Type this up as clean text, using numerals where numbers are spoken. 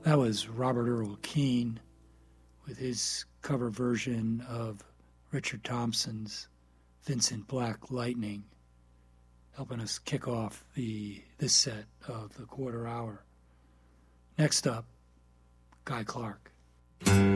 That was Robert Earl Keen with his cover version of Richard Thompson's Vincent Black Lightning, helping us kick off this set of the quarter hour. Next up, Guy Clark.